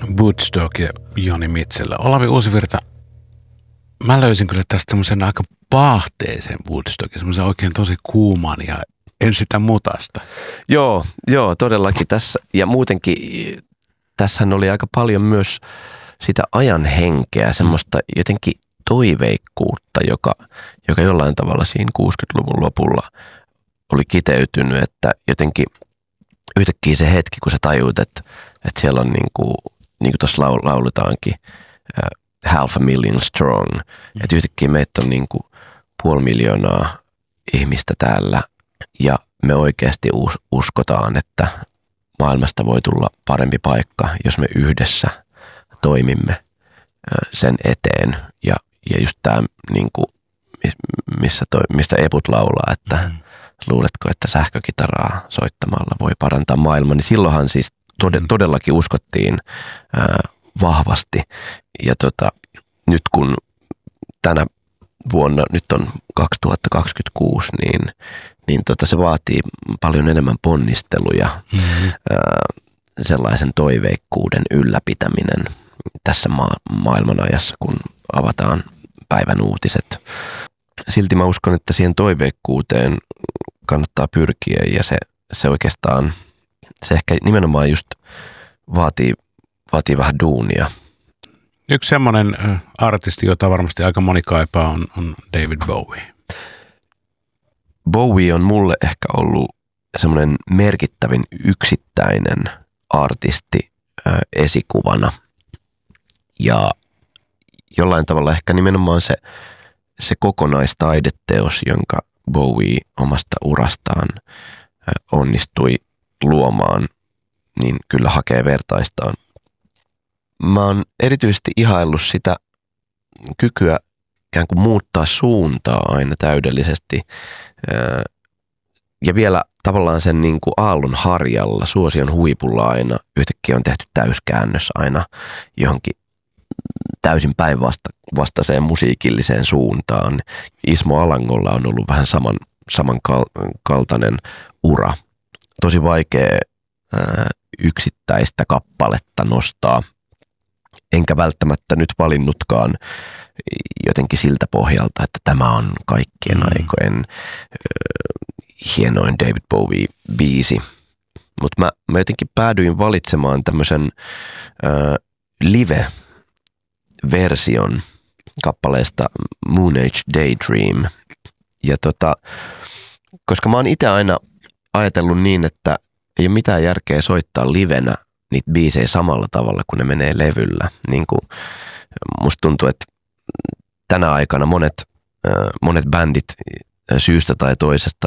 Woodstock ja Joni Mitchell. Olavi Uusivirta, mä löysin kyllä tästä semmoisen aika paahteisen Woodstockin, semmoisen oikein tosi kuuman ja en sitä mutasta. Joo, todellakin tässä. Ja muutenkin tässähän oli aika paljon myös sitä ajan henkeä, semmoista jotenkin toiveikkuutta, joka jollain tavalla siinä 60-luvun lopulla oli kiteytynyt, että jotenkin yhtäkkiä se hetki, kun sä tajuut, että siellä on niin kuin tuossa lauletaankin 500,000 strong, että yhtäkkiä meitä on niin kuin 500,000 ihmistä täällä ja me oikeasti uskotaan, että maailmasta voi tulla parempi paikka, jos me yhdessä toimimme sen eteen. Ja just tämä, niin kuin, mistä Eput laulaa, että luuletko, että sähkökitaraa soittamalla voi parantaa maailmaa, niin silloinhan siis todellakin uskottiin vahvasti. Ja nyt kun tänä vuonna, nyt on 2026, niin se vaatii paljon enemmän ponnisteluja, sellaisen toiveikkuuden ylläpitäminen tässä maailmanajassa, kun avataan päivän uutiset. Silti mä uskon, että siihen toiveikkuuteen kannattaa pyrkiä ja se oikeastaan, se ehkä nimenomaan just vaatii vähän duunia. Yksi semmoinen artisti, jota varmasti aika moni kaipaa, on David Bowie. Bowie on mulle ehkä ollut semmoinen merkittävin yksittäinen artisti esikuvana. Ja jollain tavalla ehkä nimenomaan se kokonaistaideteos, jonka Bowie omasta urastaan onnistui luomaan, niin kyllä hakee vertaistaan. Mä oon erityisesti ihaillut sitä kykyä ikään kuin muuttaa suuntaa aina täydellisesti ja vielä tavallaan sen niin kuin aallon harjalla, suosion huipulla aina yhtäkkiä on tehty täyskäännös aina johonkin täysin päinvastaiseen musiikilliseen suuntaan. Ismo Alangolla on ollut vähän samankaltainen ura. Tosi vaikea yksittäistä kappaletta nostaa, enkä välttämättä nyt valinnutkaan jotenkin siltä pohjalta, että tämä on kaikkien aikojen hienoin David Bowie-biisi. Mutta mä jotenkin päädyin valitsemaan tämmöisen live-version kappaleesta Moon Age Daydream. Ja koska mä oon itse aina ajatellut niin, että ei ole mitään järkeä soittaa livenä niitä biisejä samalla tavalla, kun ne menee levyllä. Niin kuin musta tuntuu, että tänä aikana monet bändit syystä tai toisesta